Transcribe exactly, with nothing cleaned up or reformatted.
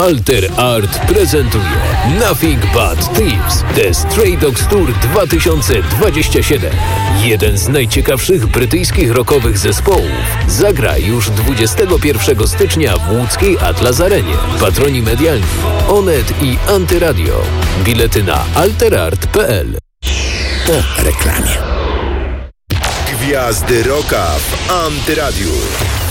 Alter Art prezentuje Nothing But Thieves The Stray Dogs Tour dwa tysiące dwudziesty siódmy. Jeden z najciekawszych brytyjskich rockowych zespołów zagra już dwudziestego pierwszego stycznia w łódzkiej Atlas Arenie. Patroni medialni Onet i Antyradio. Bilety na alterart kropka p l. Po reklamie. Gwiazdy Rocka w Antyradiu.